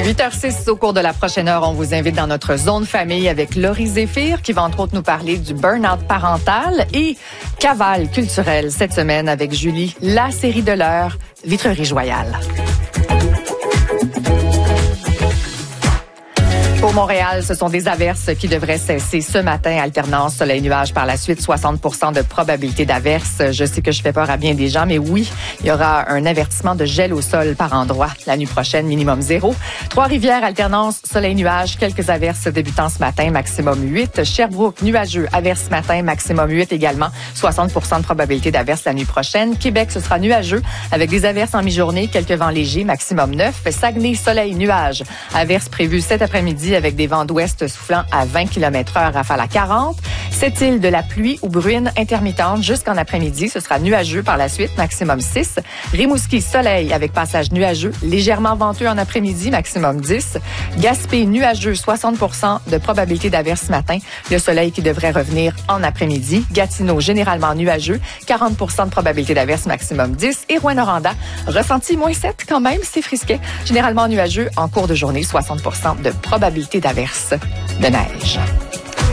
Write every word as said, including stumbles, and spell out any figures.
huit heures six au cours de la prochaine heure, on vous invite dans notre zone famille avec Laurie Zéphir qui va entre autres nous parler du burn-out parental et cavale culturelle cette semaine avec Julie, la série de l'heure, Vitrerie-Joyal. Pour Montréal, ce sont des averses qui devraient cesser ce matin. Alternance soleil-nuage par la suite, soixante pour cent de probabilité d'averses. Je sais que je fais peur à bien des gens, mais oui, il y aura un avertissement de gel au sol par endroit. La nuit prochaine, minimum zéro. Trois-Rivières, alternance soleil-nuage, quelques averses débutant ce matin, maximum huit. Sherbrooke, nuageux, averses ce matin, maximum huit également. soixante pour cent de probabilité d'averses la nuit prochaine. Québec, ce sera nuageux avec des averses en mi-journée, quelques vents légers, maximum neuf. Saguenay, soleil, nuage, averses prévues cet après-midi avec des vents d'ouest soufflant à vingt kilomètres heure, rafale à quarante. Sept-Îles, de la pluie ou bruine intermittente jusqu'en après-midi. Ce sera nuageux par la suite, maximum six. Rimouski, soleil avec passage nuageux, légèrement venteux en après-midi, maximum dix. Gaspé, nuageux, soixante pour cent de probabilité d'averse ce matin. Le soleil qui devrait revenir en après-midi. Gatineau, généralement nuageux, quarante pour cent de probabilité d'averse, maximum dix. Et Rouyn-Noranda, ressenti moins sept quand même, c'est frisquet. Généralement nuageux en cours de journée, soixante pour cent de probabilité d'averse de neige.